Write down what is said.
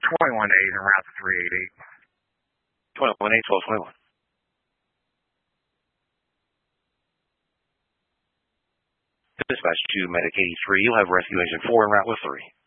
21 days en route to 388. 21-8, 12-21. Dispatch to Medic 83. You'll have rescue agent 4 en route with 3.